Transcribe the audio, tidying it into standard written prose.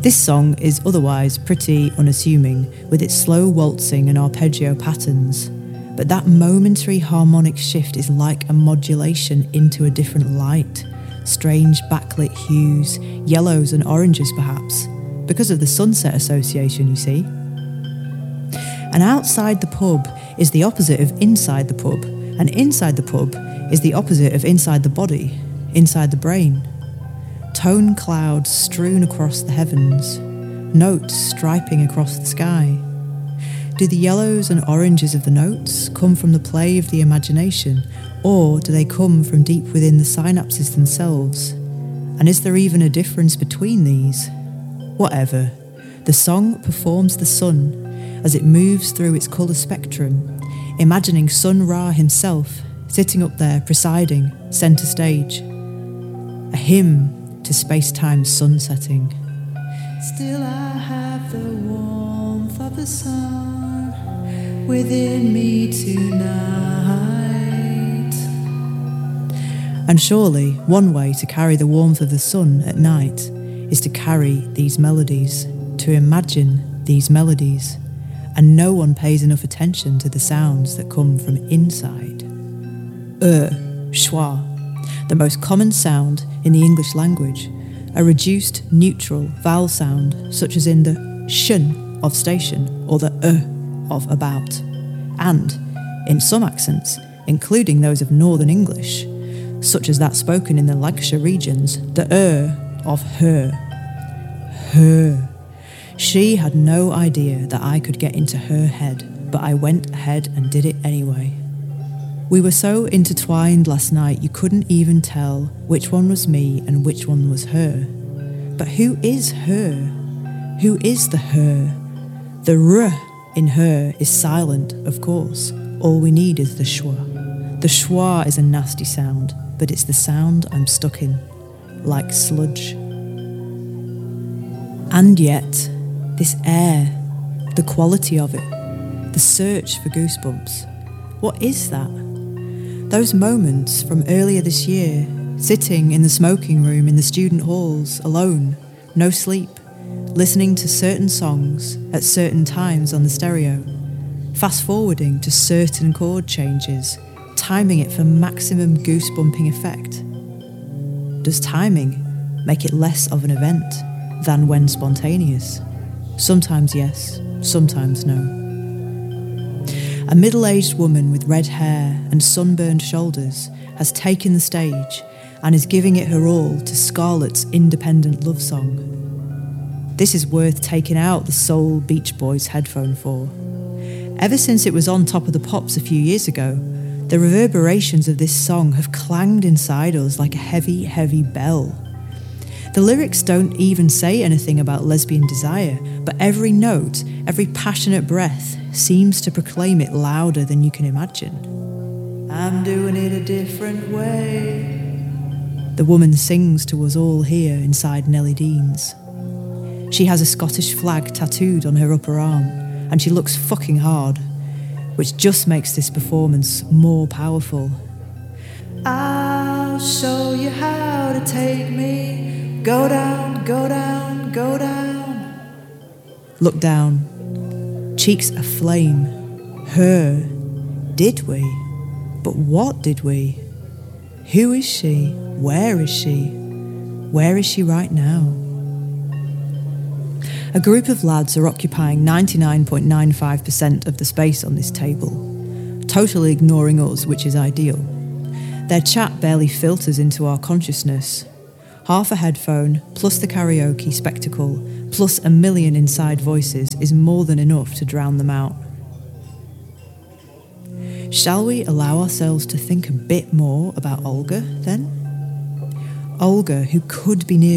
This song is otherwise pretty unassuming, with its slow waltzing and arpeggio patterns, but that momentary harmonic shift is like a modulation into a different light, strange backlit hues, yellows and oranges perhaps, because of the sunset association, you see. And outside the pub is the opposite of inside the pub, and inside the pub is the opposite of inside the body, inside the brain. Tone clouds strewn across the heavens, notes striping across the sky. Do the yellows and oranges of the notes come from the play of the imagination, or do they come from deep within the synapses themselves? And is there even a difference between these? Whatever, the song performs the sun as it moves through its colour spectrum, imagining Sun Ra himself sitting up there presiding, centre stage. A hymn to space-time sunsetting. Still I have the warmth of the sun within me tonight. And surely one way to carry the warmth of the sun at night is to carry these melodies, to imagine these melodies, and no one pays enough attention to the sounds that come from inside. Schwa, the most common sound in the English language, a reduced neutral vowel sound such as in the shun of station or the of about, and in some accents, including those of Northern English, such as that spoken in the Lancashire regions, the of her. Her. She had no idea that I could get into her head, but I went ahead and did it anyway. We were so intertwined last night you couldn't even tell which one was me and which one was her. But who is her? Who is the her? The r in her is silent, of course. All we need is the schwa. The schwa is a nasty sound, but it's the sound I'm stuck in, like sludge. And yet, this air, the quality of it, the search for goosebumps, what is that? Those moments from earlier this year, sitting in the smoking room in the student halls, alone, no sleep, listening to certain songs at certain times on the stereo, fast-forwarding to certain chord changes, timing it for maximum goosebumping effect. Does timing make it less of an event than when spontaneous? Sometimes yes, sometimes no. A middle-aged woman with red hair and sunburned shoulders has taken the stage and is giving it her all to Scarlett's independent love song. This is worth taking out the Soul Beach Boys headphone for. Ever since it was on Top of the Pops a few years ago, the reverberations of this song have clanged inside us like a heavy, heavy bell. The lyrics don't even say anything about lesbian desire, but every note, every passionate breath seems to proclaim it louder than you can imagine. I'm doing it a different way. The woman sings to us all here inside Nellie Dean's. She has a Scottish flag tattooed on her upper arm, and she looks fucking hard, which just makes this performance more powerful. I'll show you how to take me. Go down, go down, go down. Look down. Cheeks aflame. Her. Did we? But what did we? Who is she? Where is she? Where is she right now? A group of lads are occupying 99.95% of the space on this table, totally ignoring us, which is ideal. Their chat barely filters into our consciousness. Half a headphone, plus the karaoke spectacle, plus a million inside voices is more than enough to drown them out. Shall we allow ourselves to think a bit more about Olga, then? Olga, who could be near